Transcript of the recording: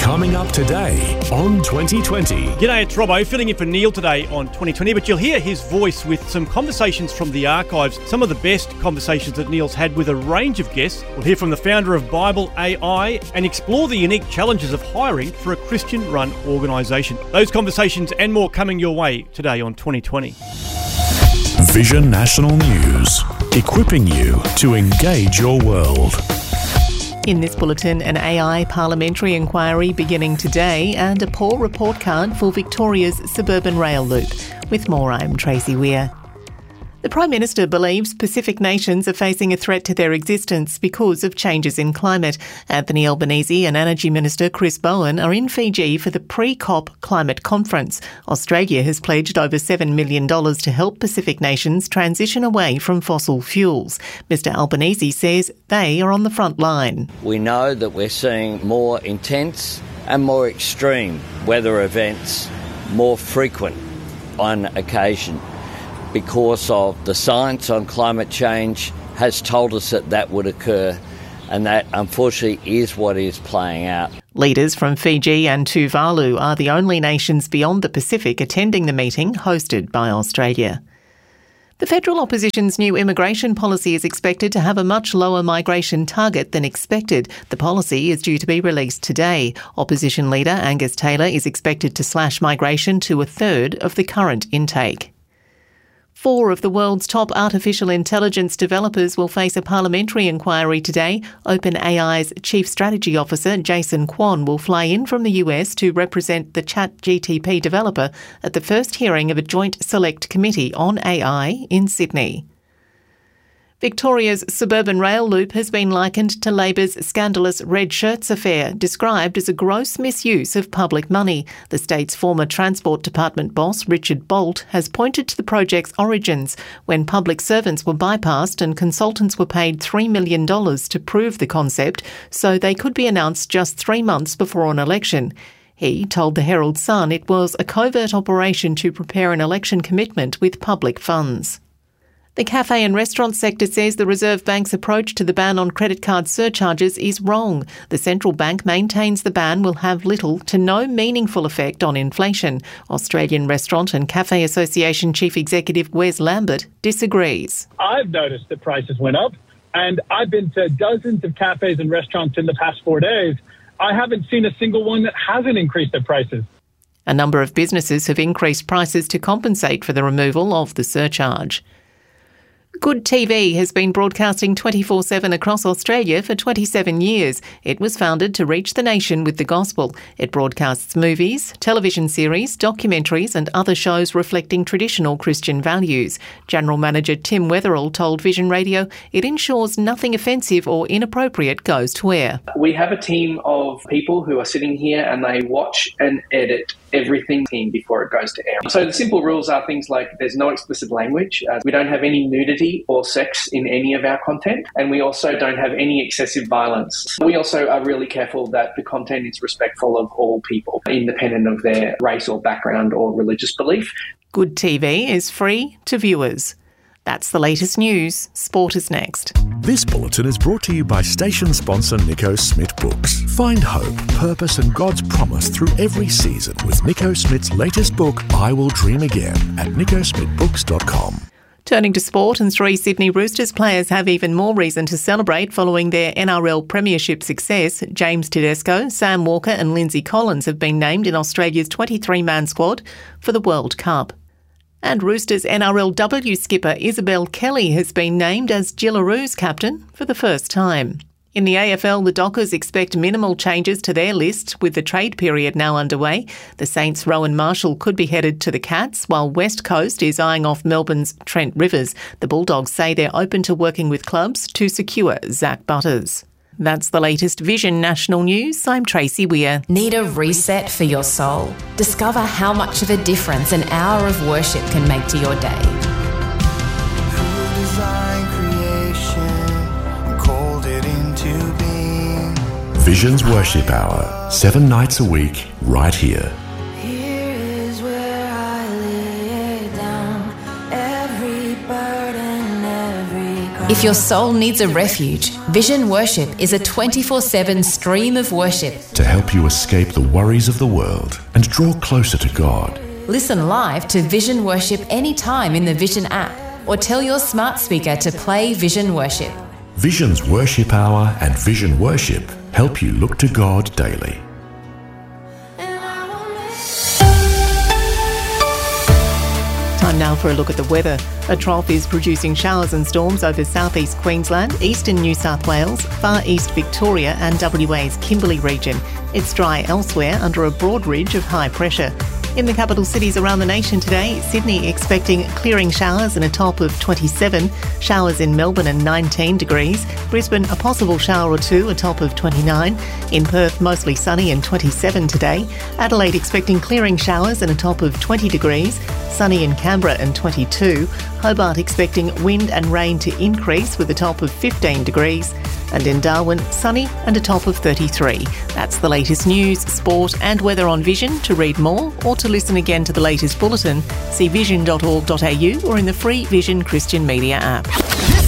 Coming up today on 2020. G'day, it's Robbo, filling in for Neil today on 2020, but you'll hear his voice with some conversations from the archives, some of the best conversations that Neil's had with a range of guests. We'll hear from the founder of Bible AI and explore the unique challenges of hiring for a Christian-run organisation. Those conversations and more coming your way today on 2020. Vision National News, equipping you to engage your world. In this bulletin, an AI parliamentary inquiry beginning today and a poor report card for Victoria's suburban rail loop. With more, I'm Tracy Weir. The Prime Minister believes Pacific nations are facing a threat to their existence because of changes in climate. Anthony Albanese and Energy Minister Chris Bowen are in Fiji for the pre-COP climate conference. Australia has pledged over $7 million to help Pacific nations transition away from fossil fuels. Mr Albanese says they are on the front line. We know that we're seeing more intense and more extreme weather events, more frequent on occasion, because of the science on climate change has told us that that would occur, and that unfortunately is what is playing out. Leaders from Fiji and Tuvalu are the only nations beyond the Pacific attending the meeting hosted by Australia. The federal opposition's new immigration policy is expected to have a much lower migration target than expected. The policy is due to be released today. Opposition leader Angus Taylor is expected to slash migration to a third of the current intake. 4 of the world's top artificial intelligence developers will face a parliamentary inquiry today. OpenAI's Chief Strategy Officer Jason Kwon will fly in from the US to represent the ChatGPT developer at the first hearing of a joint select committee on AI in Sydney. Victoria's suburban rail loop has been likened to Labor's scandalous red shirts affair, described as a gross misuse of public money. The state's former Transport Department boss, Richard Bolt, has pointed to the project's origins, when public servants were bypassed and consultants were paid $3 million to prove the concept so they could be announced just 3 months before an election. He told the Herald Sun it was a covert operation to prepare an election commitment with public funds. The cafe and restaurant sector says the Reserve Bank's approach to the ban on credit card surcharges is wrong. The central bank maintains the ban will have little to no meaningful effect on inflation. Australian Restaurant and Cafe Association Chief Executive Wes Lambert disagrees. I've noticed that prices went up, and I've been to dozens of cafes and restaurants in the past 4 days. I haven't seen a single one that hasn't increased their prices. A number of businesses have increased prices to compensate for the removal of the surcharge. Good TV has been broadcasting 24/7 across Australia for 27 years. It was founded to reach the nation with the gospel. It broadcasts movies, television series, documentaries and other shows reflecting traditional Christian values. General Manager Tim Wetherill told Vision Radio it ensures nothing offensive or inappropriate goes to air. We have a team of people who are sitting here and they watch and edit everything before it goes to air. So the simple rules are things like there's no explicit language, we don't have any nudity or sex in any of our content, and we also don't have any excessive violence. We also are really careful that the content is respectful of all people, independent of their race or background or religious belief. Good TV is free to viewers. That's the latest news. Sport is next. This bulletin is brought to you by station sponsor Nico Smith Books. Find hope, purpose and God's promise through every season with Nico Smith's latest book, I Will Dream Again, at nicosmithbooks.com. Turning to sport, and 3 Sydney Roosters players have even more reason to celebrate following their NRL premiership success. James Tedesco, Sam Walker and Lindsay Collins have been named in Australia's 23-man squad for the World Cup. And Roosters NRLW skipper Isabel Kelly has been named as Gillaroos captain for the first time. In the AFL, the Dockers expect minimal changes to their list with the trade period now underway. The Saints' Rowan Marshall could be headed to the Cats, while West Coast is eyeing off Melbourne's Trent Rivers. The Bulldogs say they're open to working with clubs to secure Zach Butters. That's the latest Vision National News. I'm Tracy Weir. Need a reset for your soul? Discover how much of a difference an hour of worship can make to your day. Who designed creation and called it into being? Vision's Worship Hour, 7 nights a week, right here. Here is where I lay it down, every burden, every cry. If your soul needs a refuge, Vision Worship is a 24/7 stream of worship. To help you escape the worries of the world and draw closer to God. Listen live to Vision Worship anytime in the Vision app, or tell your smart speaker to play Vision Worship. Vision's Worship Hour and Vision Worship help you look to God daily. Time now for a look at the weather. A trough is producing showers and storms over southeast Queensland, eastern New South Wales, far east Victoria and WA's Kimberley region. It's dry elsewhere under a broad ridge of high pressure. In the capital cities around the nation today, Sydney expecting clearing showers and a top of 27, showers in Melbourne and 19 degrees, Brisbane a possible shower or two, a top of 29, in Perth mostly sunny and 27 today, Adelaide expecting clearing showers and a top of 20 degrees, sunny in Canberra and 22, Hobart expecting wind and rain to increase with a top of 15 degrees, and in Darwin, sunny and a top of 33. That's the latest news, sport and weather on Vision. To read more or to listen again to the latest bulletin, see vision.org.au or in the free Vision Christian Media app.